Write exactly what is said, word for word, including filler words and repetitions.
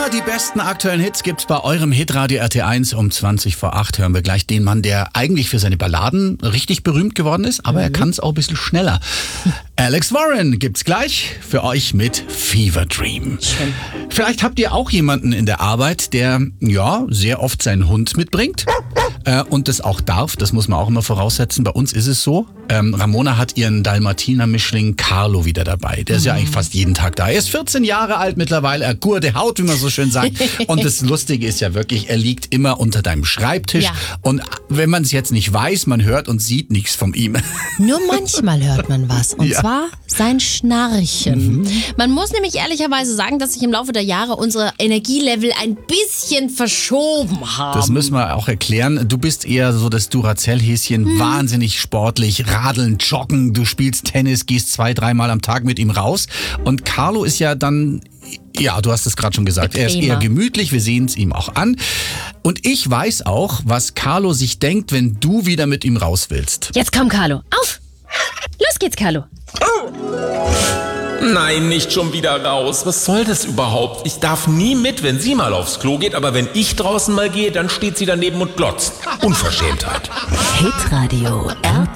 Immer die besten aktuellen Hits gibt's bei eurem Hitradio R T eins. Um zwanzig vor acht hören wir gleich den Mann, der eigentlich für seine Balladen richtig berühmt geworden ist, aber mhm. er kann es auch ein bisschen schneller. Alex Warren gibt's gleich für euch mit Fever Dream. Schön. Vielleicht habt ihr auch jemanden in der Arbeit, der ja sehr oft seinen Hund mitbringt äh, und das auch darf. Das muss man auch immer voraussetzen. Bei uns ist es so. Ähm, Ramona hat ihren Dalmatiner-Mischling Carlo wieder dabei. Der ist ja eigentlich fast jeden Tag da. Er ist vierzehn Jahre alt mittlerweile, er gute Haut, wie man so schön sagt. Und das Lustige ist ja wirklich, er liegt immer unter deinem Schreibtisch. Ja. Und wenn man es jetzt nicht weiß, man hört und sieht nichts von ihm. Nur manchmal hört man was. Und Ja. zwar sein Schnarchen. Man muss nämlich ehrlicherweise sagen, dass sich im Laufe der Jahre unsere Energielevel ein bisschen verschoben haben. Das müssen wir auch erklären. Du bist eher so das Duracell-Häschen, wahnsinnig sportlich, radeln, joggen, du spielst Tennis, gehst zwei, dreimal am Tag mit ihm raus. Und Carlo ist ja dann, ja, du hast es gerade schon gesagt, er ist Bequemer. eher gemütlich, wir sehen es ihm auch an. Und ich weiß auch, was Carlo sich denkt, wenn du wieder mit ihm raus willst. Jetzt komm, Carlo. Auf! Los geht's, Carlo. Nein, nicht schon wieder raus. Was soll das überhaupt? Ich darf nie mit, wenn sie mal aufs Klo geht, aber wenn ich draußen mal gehe, dann steht sie daneben und glotzt. Unverschämtheit. Hitradio R